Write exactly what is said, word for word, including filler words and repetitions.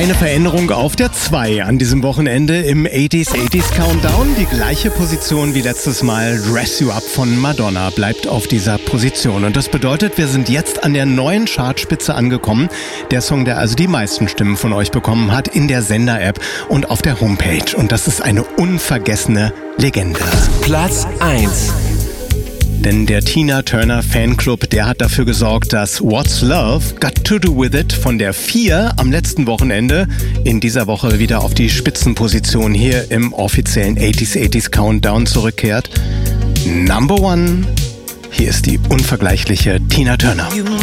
Eine Veränderung auf der zwei an diesem Wochenende im achtziger achtziger Countdown. Die gleiche Position wie letztes Mal. Dress You Up von Madonna bleibt auf dieser Position. Und das bedeutet, wir sind jetzt an der neuen Chartspitze angekommen. Der Song, der also die meisten Stimmen von euch bekommen hat, in der Sender-App und auf der Homepage. Und das ist eine unvergessene Legende. Platz eins. Denn der Tina Turner Fanclub, der hat dafür gesorgt, dass What's Love Got to Do With It von der vier am letzten Wochenende in dieser Woche wieder auf die Spitzenposition hier im offiziellen achtziger achtziger Countdown zurückkehrt. Number One, hier ist die unvergleichliche Tina Turner. You know